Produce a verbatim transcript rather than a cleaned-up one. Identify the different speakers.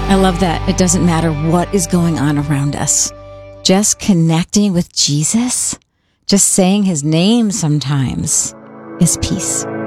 Speaker 1: I love that. It doesn't matter what is going on around us. Just connecting with Jesus, just saying his name sometimes is peace.